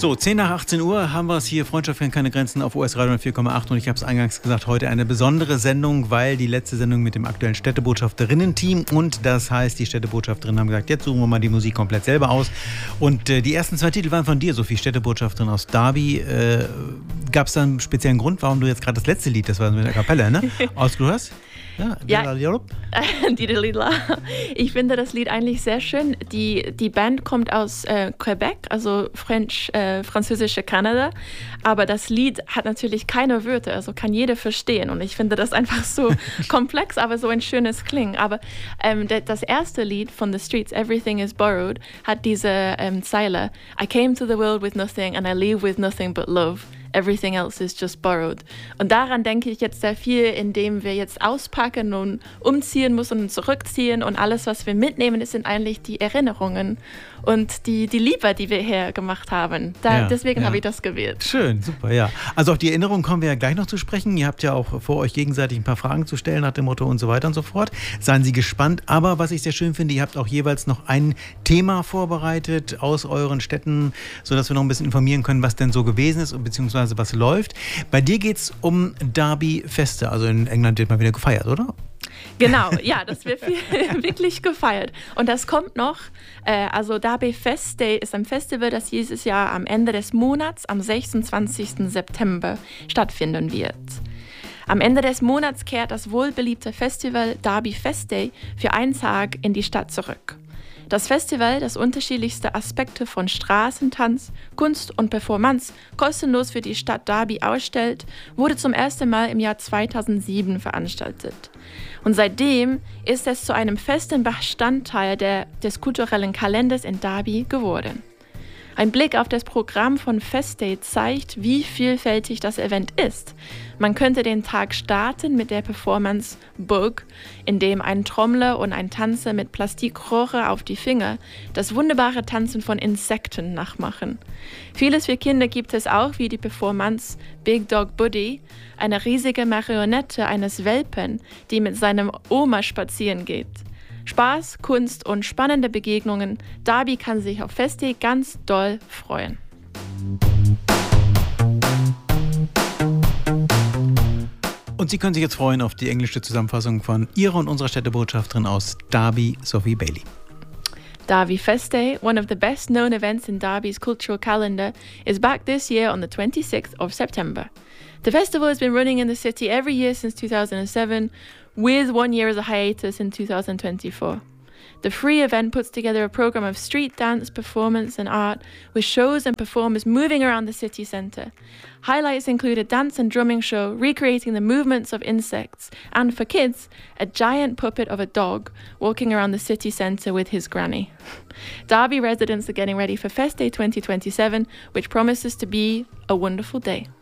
So, 10 nach 18 Uhr haben wir es hier. Freundschaft kennt keine Grenzen auf US Radio 4,8. Und ich habe es eingangs gesagt, heute eine besondere Sendung, weil die letzte Sendung mit dem aktuellen Städtebotschafterinnen-Team. Und das heißt, die Städtebotschafterinnen haben gesagt, jetzt suchen wir mal die Musik komplett selber aus. Und die ersten 2 Titel waren von dir, Sophie, Städtebotschafterin aus Derby. Gab es da einen speziellen Grund, warum du jetzt gerade das letzte Lied, das war mit der Kapelle, ne, ausgesucht hast? Ja, ich finde das Lied eigentlich sehr schön. Die Band kommt aus Quebec, also französische Kanada, aber das Lied hat natürlich keine Wörter, also kann jeder verstehen und ich finde das einfach so komplex, aber so ein schönes Klingen. Aber das erste Lied von The Streets, Everything is Borrowed, hat diese Zeile: I came to the world with nothing and I leave with nothing but love. Everything else is just borrowed. Und daran denke ich jetzt sehr viel, indem wir jetzt auspacken und umziehen müssen und zurückziehen. Und alles, was wir mitnehmen, sind eigentlich die Erinnerungen und die Liebe, die wir hier gemacht haben. Deswegen habe ich das gewählt. Schön, super, ja. Also auf die Erinnerungen kommen wir ja gleich noch zu sprechen. Ihr habt ja auch vor euch gegenseitig ein paar Fragen zu stellen nach dem Motto und so weiter und so fort. Seien Sie gespannt. Aber was ich sehr schön finde, ihr habt auch jeweils noch ein Thema vorbereitet aus euren Städten, sodass wir noch ein bisschen informieren können, was denn so gewesen ist und beziehungsweise was läuft. Bei dir geht es um Derby-Feste. Also in England wird mal wieder gefeiert, oder? Genau, ja, das wird wirklich gefeiert. Und das kommt noch. Also Derby Fest Day ist ein Festival, das dieses Jahr am Ende des Monats, am 26. September, stattfinden wird. Am Ende des Monats kehrt das wohlbeliebte Festival Derby Fest Day für einen Tag in die Stadt zurück. Das Festival, das unterschiedlichste Aspekte von Straßentanz, Kunst und Performance kostenlos für die Stadt Derby ausstellt, wurde zum ersten Mal im Jahr 2007 veranstaltet. Und seitdem ist es zu einem festen Bestandteil des kulturellen Kalenders in Derby geworden. Ein Blick auf das Programm von Fest Day zeigt, wie vielfältig das Event ist. Man könnte den Tag starten mit der Performance Bug, in dem ein Trommler und ein Tanzer mit Plastikrohre auf die Finger das wunderbare Tanzen von Insekten nachmachen. Vieles für Kinder gibt es auch, wie die Performance Big Dog Buddy, eine riesige Marionette eines Welpen, die mit seinem Oma spazieren geht. Spaß, Kunst und spannende Begegnungen. Derby kann sich auf Fest Day ganz doll freuen. Und Sie können sich jetzt freuen auf die englische Zusammenfassung von Ihrer und unserer Städtebotschafterin aus Derby, Sophie Bailey. Derby Fest Day, one of the best known events in Derby's cultural calendar, is back this year on the 26th of September. The festival has been running in the city every year since 2007, with 1 year as a hiatus in 2024. The free event puts together a program of street dance, performance and art, with shows and performers moving around the city centre. Highlights include a dance and drumming show recreating the movements of insects, and for kids, a giant puppet of a dog walking around the city centre with his granny. Derby residents are getting ready for Fest Day 2027, which promises to be a wonderful day.